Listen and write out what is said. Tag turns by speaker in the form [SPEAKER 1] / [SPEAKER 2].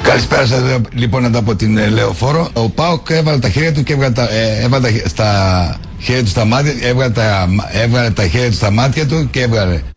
[SPEAKER 1] Καλησπέρα σας, λοιπόν, από την Λεωφόρο. Ο ΠΑΟΚ έβαλε τα χέρια του και έβγαλε στα χέρια του στα μάτια, έβγαλε τα χέρια του στα μάτια του και έβγαλε